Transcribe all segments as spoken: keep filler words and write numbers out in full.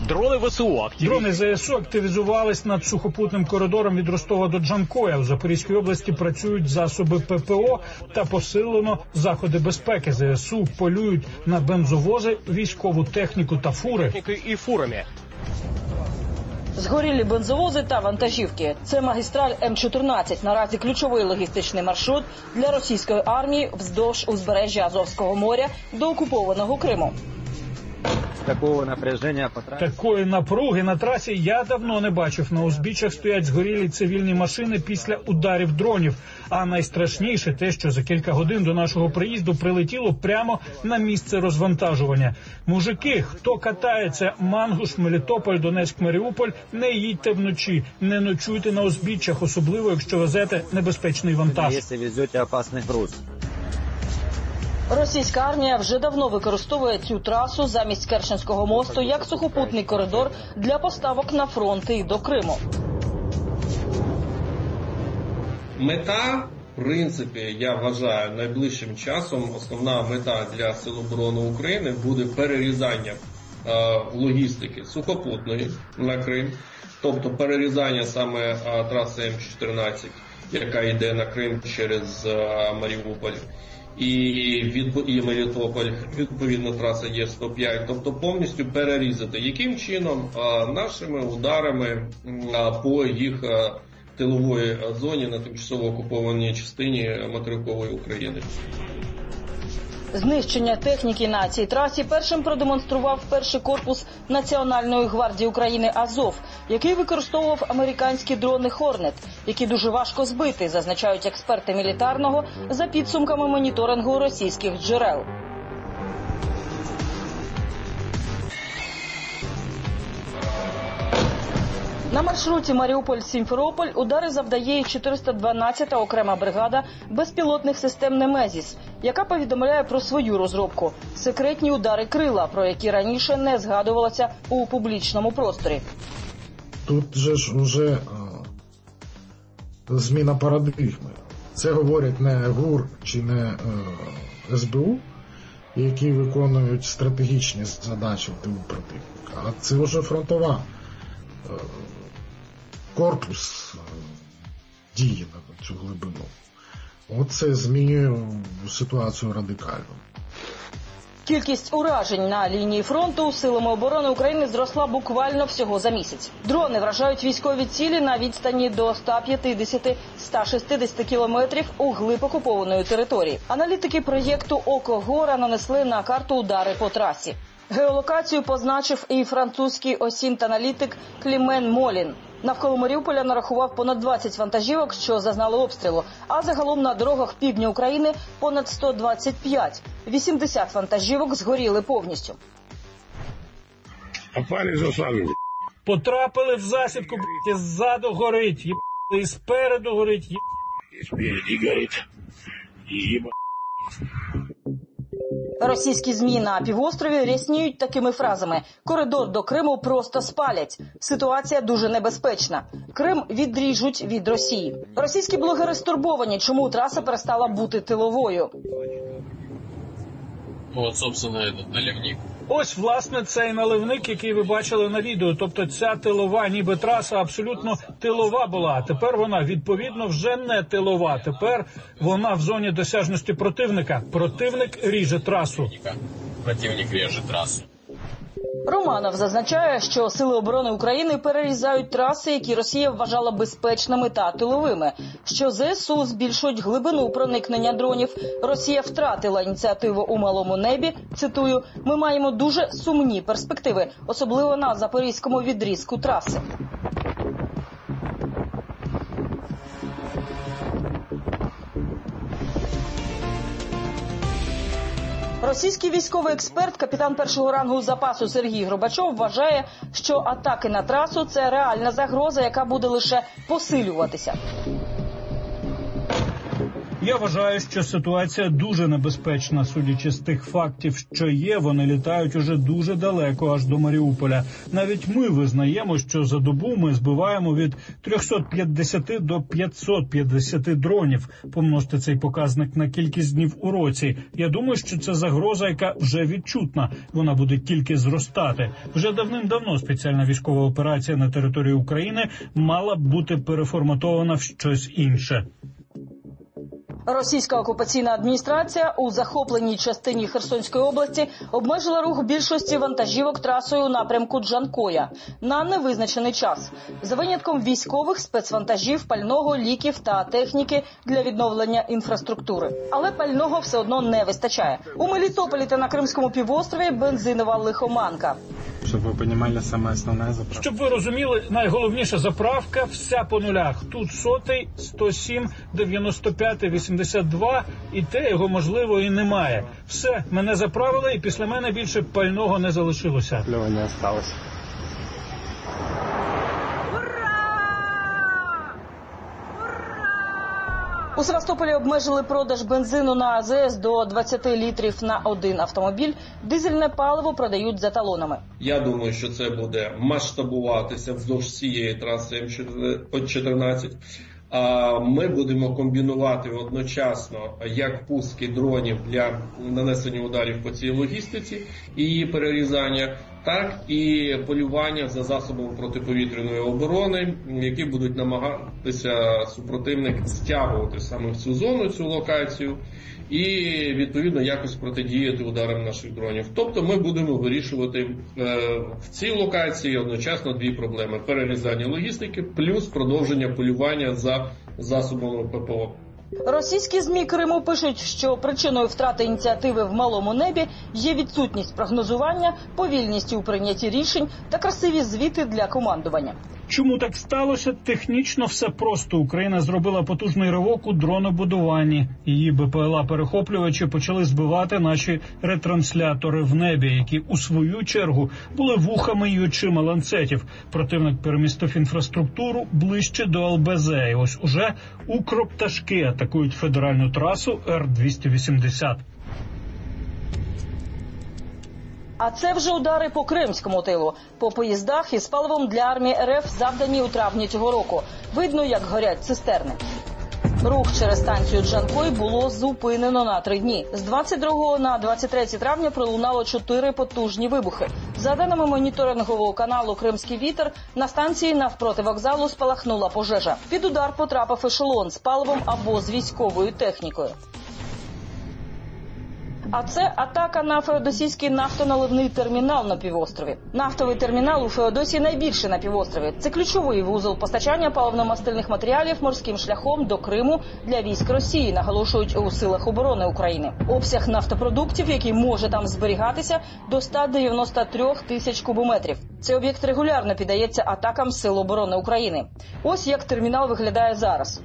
Дрони ВСУ активні. Дрони ЗСУ активізувались над сухопутним коридором від Ростова до Джанкоя. У Запорізькій області працюють засоби ППО та посилено заходи безпеки. ЗСУ полюють на бензовози, військову техніку та фури. І фурами. Згорілі бензовози та вантажівки. Це магістраль М чотирнадцять. Наразі ключовий логістичний маршрут для російської армії вздовж узбережжя Азовського моря до окупованого Криму. Такого напряження по трасі. Такої напруги на трасі я давно не бачив. На узбіччях стоять згорілі цивільні машини після ударів дронів. А найстрашніше те, що за кілька годин до нашого приїзду прилетіло прямо на місце розвантажування. Мужики, хто катається Мангуш, Мелітополь, Донецьк, Маріуполь, не їдьте вночі, не ночуйте на узбіччях, особливо якщо везете небезпечний вантаж. Якщо везете опасний груз. Російська армія вже давно використовує цю трасу замість Керченського мосту як сухопутний коридор для поставок на фронти і до Криму. Мета, в принципі, я вважаю, найближчим часом основна мета для Сил оборони України буде перерізання е, логістики сухопутної на Крим, тобто перерізання саме е, траси М чотирнадцять, яка йде на Крим через е, Маріуполь. І, від, і Мелітополь, відповідно, траса Є сто п'ять, тобто повністю перерізати. Яким чином? А, нашими ударами а, по їх а, тилової зоні на тимчасово окупованій частині материкової України. Знищення техніки на цій трасі першим продемонстрував перший корпус Національної гвардії України «Азов», який використовував американські дрони «Хорнет», які дуже важко збити, зазначають експерти мілітарного за підсумками моніторингу російських джерел. На маршруті Маріуполь-Сімферополь удари завдає і чотириста дванадцята окрема бригада безпілотних систем «Немезіс», яка повідомляє про свою розробку – секретні удари крила, про які раніше не згадувалося у публічному просторі. Тут же ж вже зміна парадигми. Це говорять не ГУР чи не е, СБУ, які виконують стратегічні задачі в тилу противника, а це вже фронтова е, корпус діє на цю глибину. Оце змінює ситуацію радикально. Кількість уражень на лінії фронту Силами оборони України зросла буквально всього за місяць. Дрони вражають військові цілі на відстані до ста п'ятдесяти - ста шістдесяти кілометрів у глиб окупованої території. Аналітики проєкту «Око Гора» нанесли на карту удари по трасі. Геолокацію позначив і французький осінт-аналітик Клімен Молін. Навколо Маріуполя нарахував понад двадцять вантажівок, що зазнали обстрілу, а загалом на дорогах півдня України понад сто двадцять п'ять. вісімдесят вантажівок згоріли повністю. Потрапили в засідку, і ззаду горить, і спереду горить, і спереді горить, і Російські ЗМІ на півострові рясніють такими фразами: «Коридор до Криму просто спалять. Ситуація дуже небезпечна. Крим відріжуть від Росії». Російські блогери стурбовані, чому траса перестала бути тиловою. От, собственно, этот наливник. Ось, власне, цей наливник, який ви бачили на відео. Тобто ця тилова, ніби траса абсолютно тилова була. А тепер вона, відповідно, вже не тилова. Тепер вона в зоні досяжності противника. Противник ріже трасу. Противник ріже трасу. Романов зазначає, що Сили оборони України перерізають траси, які Росія вважала безпечними та тиловими, що ЗСУ збільшують глибину проникнення дронів. Росія втратила ініціативу у малому небі. Цитую: «Ми маємо дуже сумні перспективи, особливо на запорізькому відрізку траси». Російський військовий експерт, капітан першого рангу запасу Сергій Горбачов вважає, що атаки на трасу – це реальна загроза, яка буде лише посилюватися. Я вважаю, що ситуація дуже небезпечна. Судячи з тих фактів, що є, вони літають уже дуже далеко, аж до Маріуполя. Навіть ми визнаємо, що за добу ми збиваємо від триста п'ятдесят до п'ятсот п'ятдесят дронів. Помножте цей показник на кількість днів у році. Я думаю, що це загроза, яка вже відчутна. Вона буде тільки зростати. Вже давним-давно спеціальна військова операція на території України мала б бути переформатована в щось інше. Російська окупаційна адміністрація у захопленій частині Херсонської області обмежила рух більшості вантажівок трасою у напрямку Джанкоя на невизначений час. За винятком військових, спецвантажів, пального, ліків та техніки для відновлення інфраструктури. Але пального все одно не вистачає. У Мелітополі та на Кримському півострові бензинова лихоманка. Щоб ви розуміли, саме основна заправка. Щоб ви розуміли, найголовніша заправка вся по нулях. Тут сотий, сто сім, дев'яносто п'ять, вісімдесят два, і те його, можливо, і немає. Все, мене заправили, і після мене більше пального не залишилося. Топлива не осталось. У Севастополі обмежили продаж бензину на АЗС до двадцять літрів на один автомобіль. Дизельне паливо продають за талонами. Я думаю, що це буде масштабуватися вздовж всієї траси М чотирнадцять. Ми будемо комбінувати одночасно як пуски дронів для нанесення ударів по цій логістиці і її перерізання, так і полювання за засобами протиповітряної оборони, які будуть намагатися супротивник стягувати саме в цю зону, цю локацію, і відповідно якось протидіяти ударам наших дронів. Тобто ми будемо вирішувати е, в цій локації одночасно дві проблеми: перерізання логістики плюс продовження полювання за засобами ППО. Російські ЗМІ Криму пишуть, що причиною втрати ініціативи в малому небі є відсутність прогнозування, повільність у прийнятті рішень та красиві звіти для командування. Чому так сталося? Технічно все просто. Україна зробила потужний ривок у дронобудуванні. Її БПЛА-перехоплювачі почали збивати наші ретранслятори в небі, які у свою чергу були вухами й очима ланцетів. Противник перемістив інфраструктуру ближче до Ел Бе Зе. І ось уже укропташки атакують федеральну трасу Р двісті вісімдесят. А це вже удари по кримському тилу. По поїздах із паливом для армії Ер Еф завдані у травні цього року. Видно, як горять цистерни. Рух через станцію Джанкой було зупинено на три дні. З двадцять другого на двадцять третє травня пролунало чотири потужні вибухи. За даними моніторингового каналу «Кримський вітер», на станції навпроти вокзалу спалахнула пожежа. Під удар потрапив ешелон з паливом або з військовою технікою. А це атака на феодосійський нафтоналивний термінал на півострові. Нафтовий термінал у Феодосії найбільший на півострові. Це ключовий вузол постачання паливно-мастильних матеріалів морським шляхом до Криму для військ Росії, наголошують у силах оборони України. Обсяг нафтопродуктів, який може там зберігатися, до ста дев'яноста трьох тисяч кубометрів. Цей об'єкт регулярно піддається атакам Сил оборони України. Ось як термінал виглядає зараз.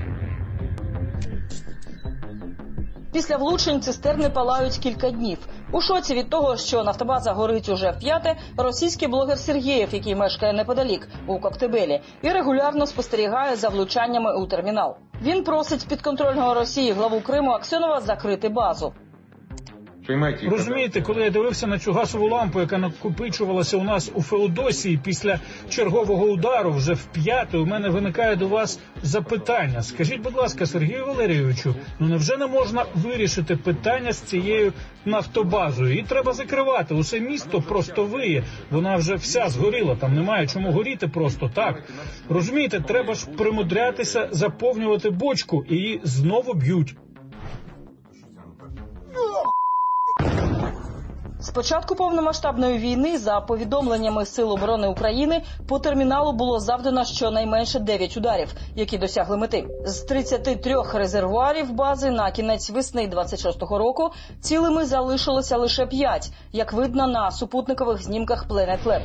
Після влучень цистерни палають кілька днів. У шоці від того, що нафтобаза горить уже вп'яте, російський блогер Сергєєв, який мешкає неподалік, у Коктебелі, і регулярно спостерігає за влучаннями у термінал. Він просить підконтрольного Росії главу Криму Аксьонова закрити базу. Розумієте, коли я дивився на цю газову лампу, яка накопичувалася у нас у Феодосії після чергового удару вже в п'яте, у мене виникає до вас запитання. Скажіть, будь ласка, Сергію Валерійовичу, ну невже не можна вирішити питання з цією нафтобазою? Її треба закривати, усе місто просто виє, вона вже вся згоріла, там немає чому горіти просто так. Розумієте, треба ж примудрятися заповнювати бочку, і її знову б'ють. З початку повномасштабної війни, за повідомленнями Сил оборони України, по терміналу було завдано щонайменше дев'ять ударів, які досягли мети. З тридцяти трьох резервуарів бази на кінець весни двадцять шостого року цілими залишилося лише п'ять, як видно на супутникових знімках Planet Lab.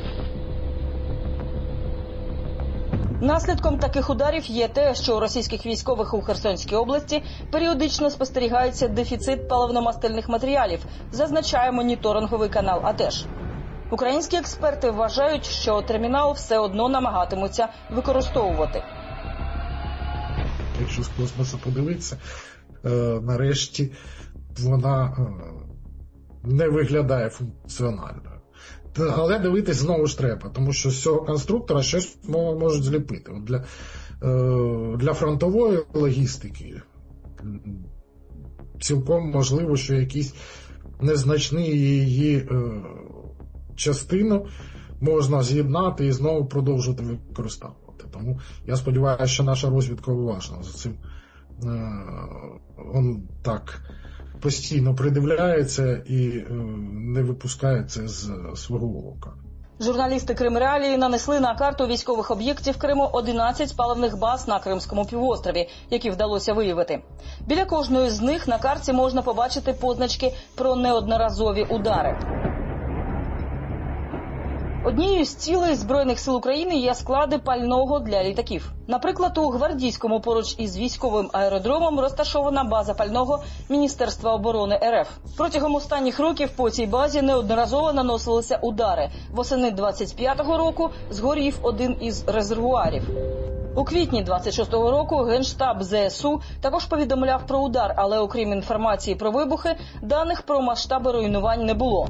Наслідком таких ударів є те, що у російських військових у Херсонській області періодично спостерігається дефіцит паливно-мастильних матеріалів, зазначає моніторинговий канал А Те Ж. Українські експерти вважають, що термінал все одно намагатимуться використовувати. Якщо з космосу подивитися, нарешті вона не виглядає функціональною. Але дивитись знову ж треба, тому що з цього конструктора щось можуть зліпити. От для, для фронтової логістики цілком можливо, що якісь незначні її частину можна з'єднати і знову продовжувати використовувати. Тому я сподіваюся, що наша розвідка уважна за цим он так постійно придивляється і не випускає це з свого ока. Журналісти Кримреалії нанесли на карту військових об'єктів Криму одинадцять паливних баз на Кримському півострові, які вдалося виявити. Біля кожної з них на карті можна побачити позначки про неодноразові удари. Однією з цілей Збройних сил України є склади пального для літаків. Наприклад, у Гвардійському поруч із військовим аеродромом розташована база пального Міністерства оборони РФ. Протягом останніх років по цій базі неодноразово наносилися удари. Восени двадцять п'ятого року згорів один із резервуарів. У квітні двадцять шостого року Генштаб ЗСУ також повідомляв про удар, але окрім інформації про вибухи, даних про масштаби руйнувань не було.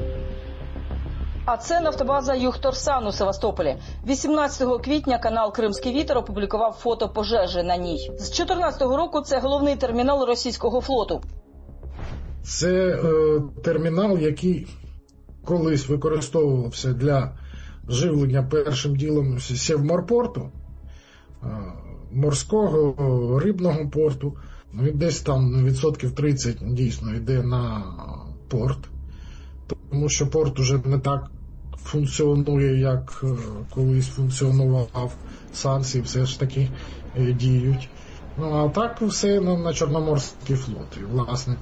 А це нафтобаза Югторсан у Севастополі. вісімнадцятого квітня канал «Кримський вітер» опублікував фото пожежі на ній. З чотирнадцятого року це головний термінал російського флоту. Це е, термінал, який колись використовувався для живлення першим ділом Севморпорту, е, морського, рибного порту. Він десь там відсотків тридцять дійсно йде на порт. Тому що порт уже не так функціонує, як колись функціонував. Санкції все ж таки діють. Ну, а так все на, на Чорноморський флот. І, власне,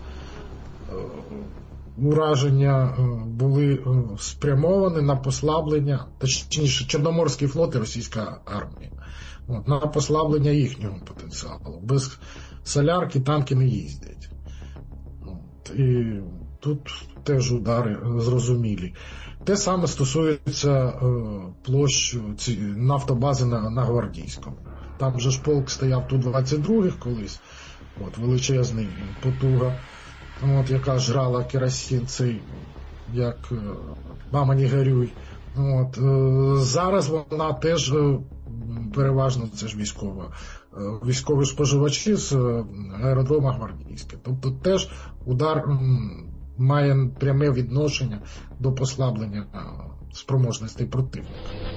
ураження були спрямовані на послаблення, точніше, Чорноморський флот і російська армія. От, на послаблення їхнього потенціалу. Без солярки танки не їздять. От, і тут теж удари зрозумілі. Те саме стосується е, площ ці, нафтобази на, на Гвардійському. Там же ж полк стояв Ту двадцять два колись, от, величезний, потуга, от, яка жрала керосин цей, як е, мама не горюй. От, е, зараз вона теж е, переважно це ж військова. Е, військові споживачі з е, аеродрома Гвардійське. Тобто теж удар м, має пряме відношення до послаблення спроможностей противника.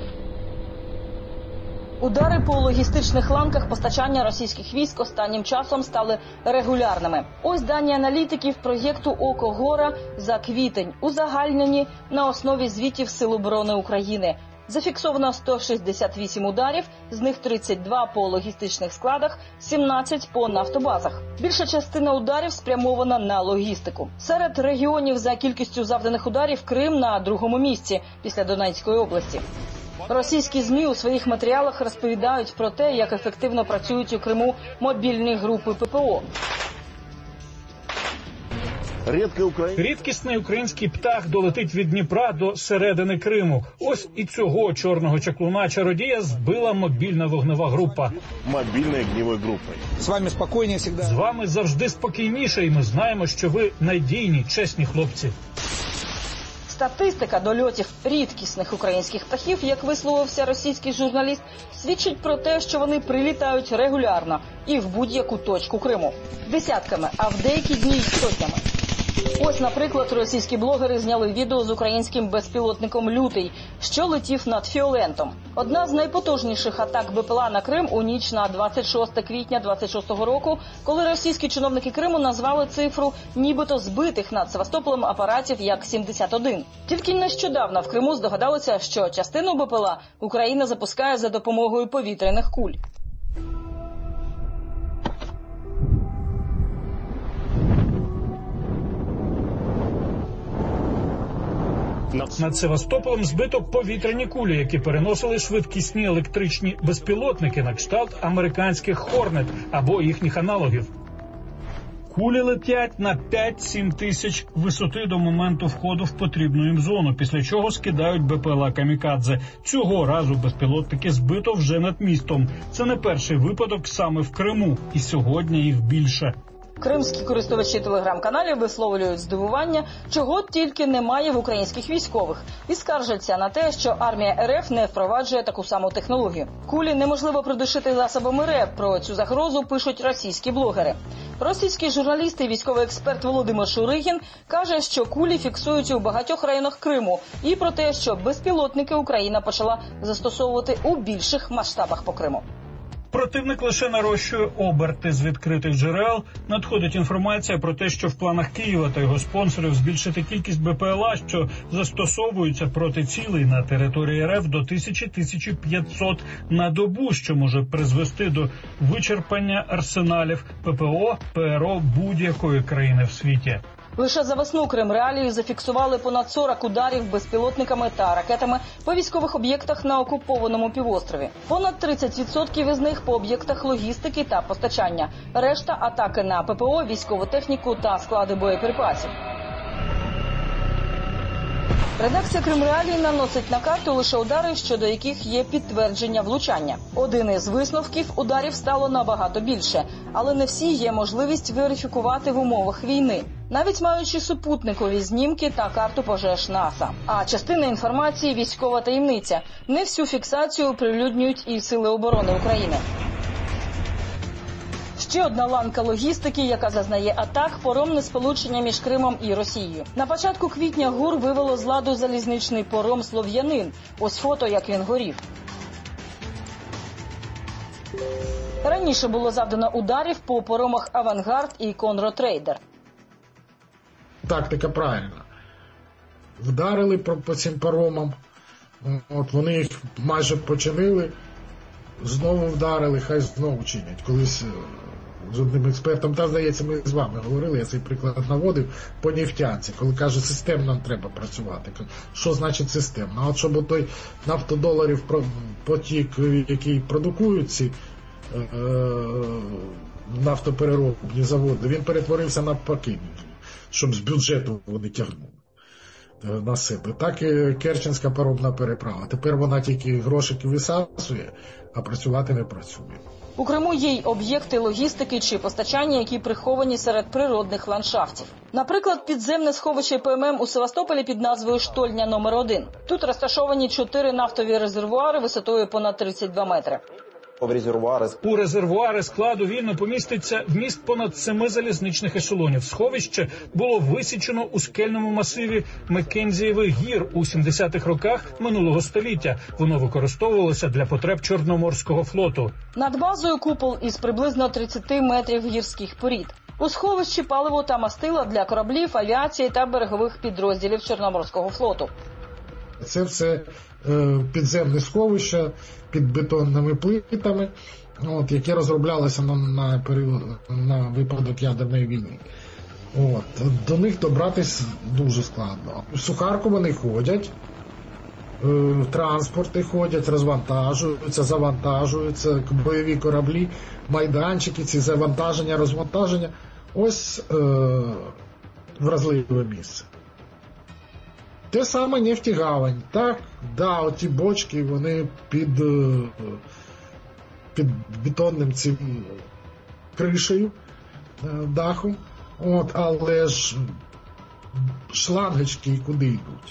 Удари по логістичних ланках постачання російських військ останнім часом стали регулярними. Ось дані аналітиків проєкту «Око Гора» за квітень, узагальнені на основі звітів Сил оборони України. Зафіксовано сто шістдесят вісім ударів, з них тридцять два по логістичних складах, сімнадцять по нафтобазах. Більша частина ударів спрямована на логістику. Серед регіонів за кількістю завданих ударів Крим на другому місці після Донецької області. Російські ЗМІ у своїх матеріалах розповідають про те, як ефективно працюють у Криму мобільні групи ППО. Рідкісний український птах долетить від Дніпра до середини Криму. Ось і цього чорного чаклуна-чародія збила мобільна вогнева група. Мобільна огневої групи. З вами спокійніше завжди. З вами завжди спокійніше, і ми знаємо, що ви надійні, чесні хлопці. Статистика дольотів рідкісних українських птахів, як висловився російський журналіст, свідчить про те, що вони прилітають регулярно і в будь-яку точку Криму. Десятками, а в деякі дні й сотнями. Ось, наприклад, російські блогери зняли відео з українським безпілотником «Лютий», що летів над Фіолентом. Одна з найпотужніших атак БПЛА на Крим у ніч на двадцять шосте квітня двадцять шостого року, коли російські чиновники Криму назвали цифру нібито збитих над Севастополем апаратів як сімдесят один. Тільки нещодавно в Криму здогадалися, що частину БПЛА Україна запускає за допомогою повітряних куль. Над Севастополем збито повітряні кулі, які переносили швидкісні електричні безпілотники на кшталт американських «Хорнет» або їхніх аналогів. Кулі летять на п'ять-сім тисяч висоти до моменту входу в потрібну їм зону, після чого скидають БПЛА «Камікадзе». Цього разу безпілотники збито вже над містом. Це не перший випадок саме в Криму, і сьогодні їх більше. Кримські користувачі телеграм-каналів висловлюють здивування, чого тільки немає в українських військових, і скаржаться на те, що армія РФ не впроваджує таку саму технологію. Кулі неможливо придушити засобами РЕП. Про цю загрозу пишуть російські блогери. Російський журналіст і військовий експерт Володимир Шуригін каже, що кулі фіксуються у багатьох районах Криму, і про те, що безпілотники Україна почала застосовувати у більших масштабах по Криму. Противник лише нарощує оберти. З відкритих джерел надходить інформація про те, що в планах Києва та його спонсорів збільшити кількість БПЛА, що застосовуються проти цілей на території РФ, до тисячі - тисячі п'ятсот на добу, що може призвести до вичерпання арсеналів ППО, ПРО будь-якої країни в світі. Лише за весну Кримреалії зафіксували понад сорок ударів безпілотниками та ракетами по військових об'єктах на окупованому півострові. Понад тридцять відсотків із них по об'єктах логістики та постачання. Решта – атаки на ППО, військову техніку та склади боєприпасів. Редакція Кримреалії наносить на карту лише удари, щодо яких є підтвердження влучання. Один із висновків – ударів стало набагато більше, але не всі є можливість верифікувати в умовах війни, навіть маючи супутникові знімки та карту пожеж НАСА. А частина інформації – військова таємниця. Не всю фіксацію оприлюднюють і Сили оборони України. Ще одна ланка логістики, яка зазнає атак – поромне сполучення між Кримом і Росією. На початку квітня ГУР вивело з ладу залізничний пором «Слов'янин». Ось фото, як він горів. Раніше було завдано ударів по поромах «Авангард» і «Конротрейдер». Тактика правильна. Вдарили по, по цим паромам, от вони їх майже починили, знову вдарили, хай знову чинять. Колись з одним експертом, та, здається, ми з вами говорили, я цей приклад наводив, по нефтянці, коли каже, системно треба працювати. Що значить системно? А от щоб той нафтодоларів потік, який продукують ці е, нафтопереробні заводи, він перетворився на навпаки, щоб з бюджету вони тягнули на себе. Так і Керченська паромна переправа. Тепер вона тільки грошики висасує, а працювати не працює. У Криму є й об'єкти логістики чи постачання, які приховані серед природних ландшафтів. Наприклад, підземне сховище ПММ у Севастополі під назвою «Штольня номер один». Тут розташовані чотири нафтові резервуари висотою понад тридцять два метри. У резервуари складу вільно поміститься вміст понад семи залізничних ешелонів. Сховище було висічено у скельному масиві Маккензієвих гір у сімдесятих роках минулого століття. Воно використовувалося для потреб Чорноморського флоту. Над базою купол із приблизно тридцяти метрів гірських порід. У сховищі паливо та мастила для кораблів, авіації та берегових підрозділів Чорноморського флоту. Це все е, підземне сховище під бетонними плитами, от, яке розроблялося на, на, період, на випадок ядерної війни. От, до них добратися дуже складно. В Сухарку вони ходять, е, транспорти ходять, розвантажуються, завантажуються, бойові кораблі, майданчики, ці завантаження, розвантаження. Ось е, вразливе місце. Те саме нефтегавань. Так, да, оті бочки, вони під, під бетонним цим кришею, дахом, от, але ж шлангочки куди йдуть.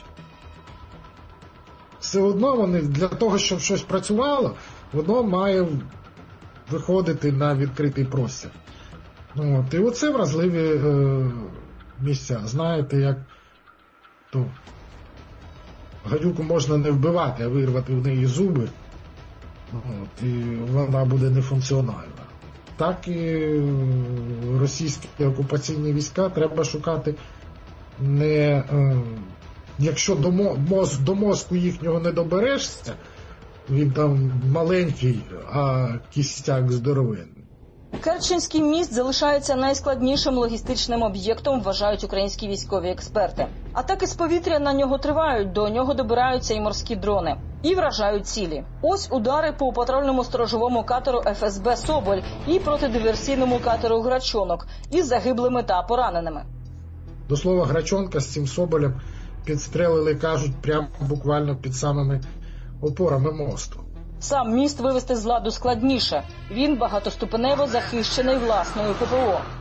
Все одно вони, для того, щоб щось працювало, воно має виходити на відкритий простір. От, і оце вразливі е, місця. Знаєте, як то гадюку можна не вбивати, а вирвати в неї зуби, от, і вона буде нефункціональна. Так і російські окупаційні війська треба шукати не... Е, якщо до, моз, до мозку їхнього не доберешся, він там маленький, а кістяк здоровенний. Керченський міст залишається найскладнішим логістичним об'єктом, вважають українські військові експерти. Атаки з повітря на нього тривають, до нього добираються і морські дрони. І вражають цілі. Ось удари по патрульному сторожовому катеру еф ес бе «Соболь» і протидиверсійному катеру «Грачонок» із загиблими та пораненими. До слова, Грачонка з цим Соболем підстрелили, кажуть, прямо буквально під самими опорами мосту. Сам міст вивести з ладу складніше. Він багатоступенево захищений власною ППО.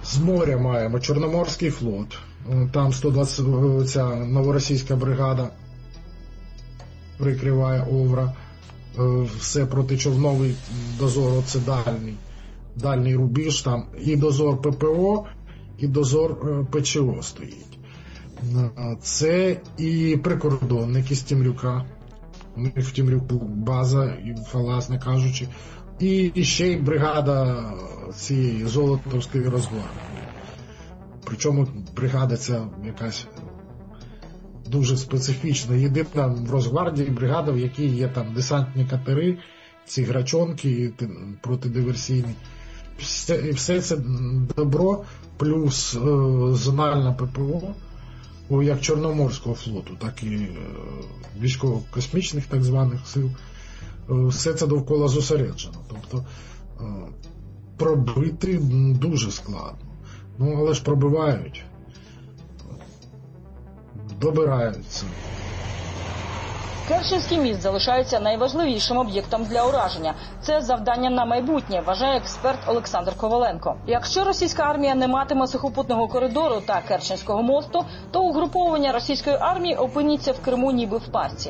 З моря маємо Чорноморський флот, там сто двадцять ця новоросійська бригада прикриває Овра. Все протичовновий дозор, це дальній, дальній рубіж, там і дозор ППО, і дозор ПЧО стоїть. Це і прикордонники з Темрюка, у них в Темрюку база, і власне кажучи, і, і ще й бригада цієї Золотовської Росгвардії. Причому бригада ця якась дуже специфічна. Єдина в Росгвардії бригада, в якій є там десантні катери, ці грачонки протидиверсійні. Все, і все це добро, плюс е, зональна ППО, як Чорноморського флоту, так і е, військово-космічних так званих сил. Е, все це довкола зосереджено. Тобто е, пробити дуже складно. Ну, але ж пробивають. Добираються. Керченський міст залишається найважливішим об'єктом для ураження. Це завдання на майбутнє, вважає експерт Олександр Коваленко. Якщо російська армія не матиме сухопутного коридору та Керченського мосту, то угруповання російської армії опиняться в Криму ніби в пастці.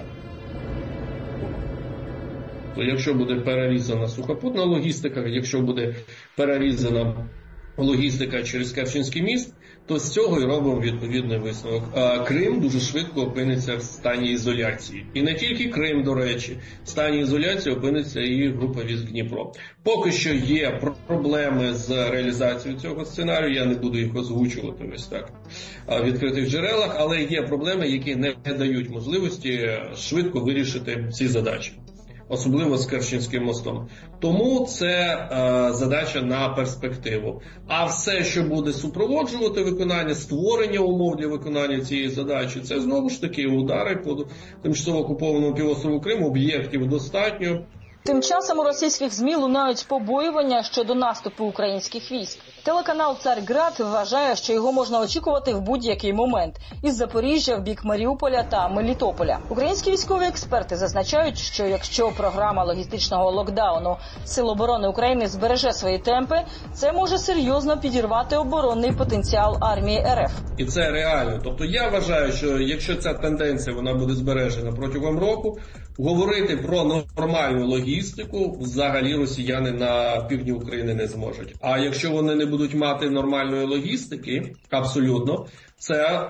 Якщо буде перерізана сухопутна логістика, якщо буде перерізана логістика через Керченський міст, то з цього і робимо відповідний висновок. А Крим дуже швидко опиниться в стані ізоляції. І не тільки Крим, до речі, в стані ізоляції опиниться і група військ Дніпро. Поки що є проблеми з реалізацією цього сценарію, я не буду їх озвучувати ось так в відкритих джерелах, але є проблеми, які не дають можливості швидко вирішити ці задачі. Особливо з Керченським мостом. Тому це е, задача на перспективу. А все, що буде супроводжувати виконання, створення умов для виконання цієї задачі, це знову ж таки удари по тимчасово окупованому півострову Криму, об'єктів достатньо. Тим часом у російських ЗМІ лунають побоювання щодо наступу українських військ. Телеканал «Царьград» вважає, що його можна очікувати в будь-який момент – із Запоріжжя в бік Маріуполя та Мелітополя. Українські військові експерти зазначають, що якщо програма логістичного локдауну Сил оборони України збереже свої темпи, це може серйозно підірвати оборонний потенціал армії РФ. І це реально. Тобто я вважаю, що якщо ця тенденція вона буде збережена протягом року, говорити про нормальну логістику взагалі росіяни на півдні України не зможуть. А якщо вони не будуть мати нормальної логістики, абсолютно, це е,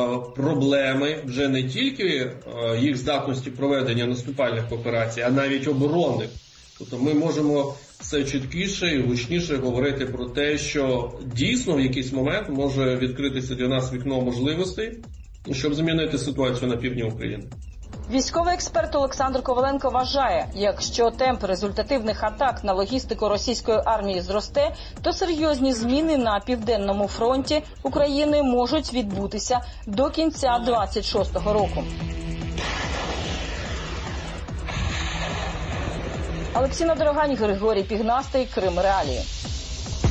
проблеми вже не тільки е, їх здатності проведення наступальних операцій, а навіть оборонних. Тобто ми можемо все чіткіше і гучніше говорити про те, що дійсно в якийсь момент може відкритися для нас вікно можливостей, щоб змінити ситуацію на півдні України. Військовий експерт Олександр Коваленко вважає, якщо темп результативних атак на логістику російської армії зросте, то серйозні зміни на Південному фронті України можуть відбутися до кінця двадцять шостого року. Олексіна Дорогань, Григорій Пігнастий, Крим Реалії.